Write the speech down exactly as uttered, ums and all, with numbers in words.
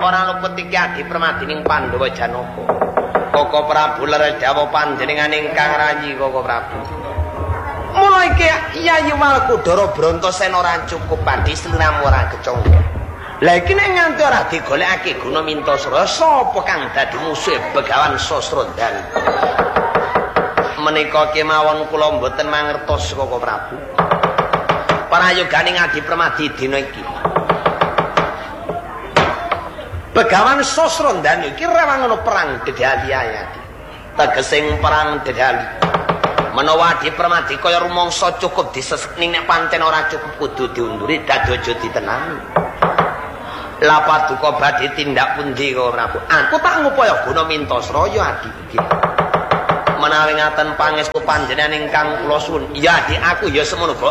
ora luput iki Adi Permadining Pandhawa Janaka. Koko Prabu ler dawuh panjenengan ingkang rayi Koko Prabu. Mula iki Yayi Walkudara Brantasena ora cukup padi senam ora kecongga. Lah iki nek nganti ora digolekake guna Mintasraya sapa kang dadi musuh Begawan Sasrandani? Menika kemawon kula mboten mangertos Koko Prabu. Prayoganing Adi Permadi dina iki. Begawan Sasrandani iki rewang ana perang Dedali ayati. Tegesing perang Dedali. Menawa Adi Permadi kaya rumangsa cukup disesning nek pancen ora cukup kudu diunduri dadi aja ditenani. Lah paduka badhe tindak pundi kok Prabu? Aku tak ngupaya guna Mintasraya Adi iki. Menawi ngaten pangestu panjenengan ingkang kula suwun. Ya Adi aku ya semono kok